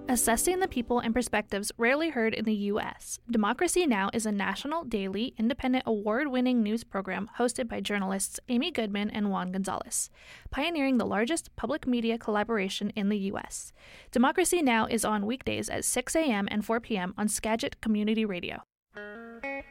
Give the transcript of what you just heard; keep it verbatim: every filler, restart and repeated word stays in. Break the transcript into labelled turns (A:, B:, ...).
A: Assessing the people and perspectives rarely heard in the U S, Democracy Now! Is a national, daily, independent, award-winning news program hosted by journalists Amy Goodman and Juan Gonzalez, pioneering the largest public media collaboration in the U S. Democracy Now! Is on weekdays at six a.m. and four p.m. on Skagit Community Radio.